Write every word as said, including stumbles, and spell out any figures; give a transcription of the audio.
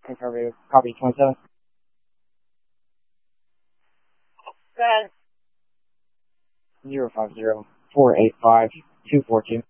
Copy, copy twenty-seven. Go ahead. Zero five zero four eight five two four two.